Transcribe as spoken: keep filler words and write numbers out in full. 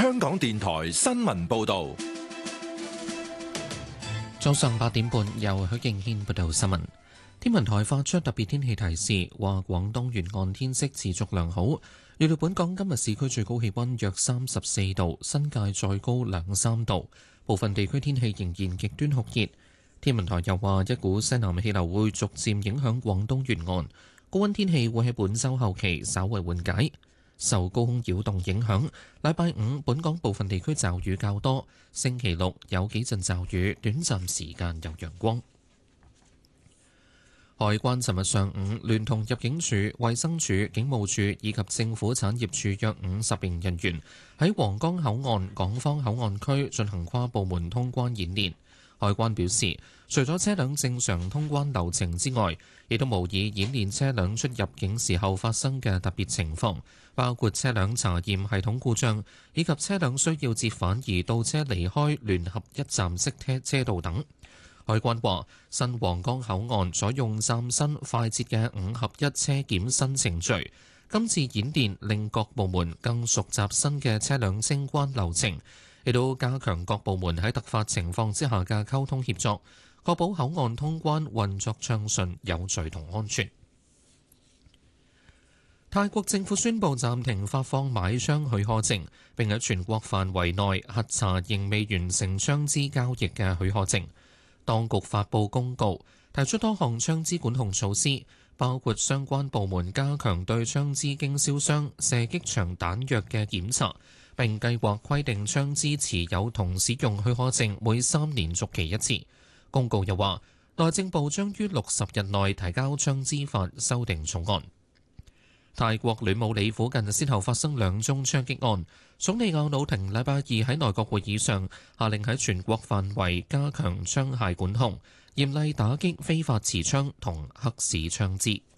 香港電台新聞報道， 早上八點半，由許敬軒報道新聞。天文台發出特別天氣提示，話廣東沿岸天色持續良好。預料本港今日市區最高氣溫約三十四度，新界再高兩三度，部分地區天氣仍然極端酷熱。天文台又話，一股西南氣流會逐漸影響廣東沿岸，高溫天氣會喺本週後期稍為緩解。受高空擾動影響，禮拜五本港部分地區驟雨較多，星期六有幾陣驟雨，短暫時間有陽光。海關尋日上午聯同入境處、衛生署、警務處以及政府產業處約五十名人員喺皇崗口岸港方口岸區進行跨部門通關演練。海關表示，除咗車輛正常通關流程之外，亦都模擬演練車輛出入境時候發生嘅特別情況，包括車輛查驗系統故障，以及車輛需要折返而倒車離開聯合一站式車車道等。海關話，新皇崗口岸採用嶄新快捷嘅五合一車檢新程序，今次演練令各部門更熟習新嘅車輛清關流程，亦都加強各部門喺突發情況之下嘅溝通協作，確保口岸通關運作暢順、有序同安全。泰國政府宣布暫停發放買槍許可證，並喺全國範圍內核查仍未完成槍支交易嘅許可證。當局發布公告，提出多項槍支管控措施，包括相關部門加強對槍支經銷商、射擊場彈藥嘅檢查，並計劃規定槍支持有同使用許可證每三年續期一次。公告又話，內政部將於六十日內提交槍支法修訂草案。泰國暖武里附近先後發生兩宗槍擊案，總理奧魯廷禮拜二喺內閣會議上下令喺全國範圍加強槍械管控，嚴厲打擊非法持槍同黑市槍支。